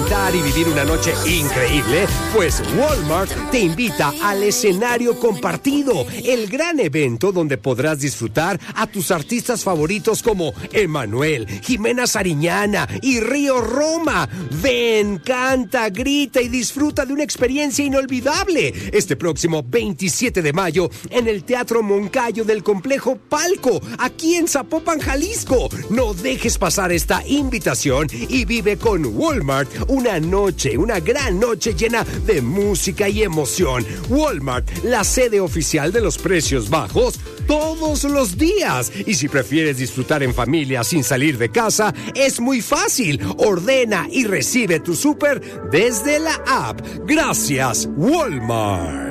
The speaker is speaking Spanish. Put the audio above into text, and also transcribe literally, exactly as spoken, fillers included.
cantar y vivir una noche increíble, pues Walmart te invita al escenario compartido, el gran evento donde podrás disfrutar a tus artistas favoritos como Emmanuel, Jimena Sariñana y Río Roma. Ven, canta, grita y disfruta de una experiencia inolvidable este próximo veintisiete de mayo en el Teatro Moncayo del Complejo Palco, aquí en Zapopan, Jalisco. No dejes pasar esta invitación y vive con Walmart una noche, una gran noche llena de música y emoción. Walmart, la sede oficial de los precios bajos todos los días. Y si prefieres disfrutar en familia sin salir de casa, es muy fácil. Ordena y recibe tu súper desde la app. Gracias, Walmart.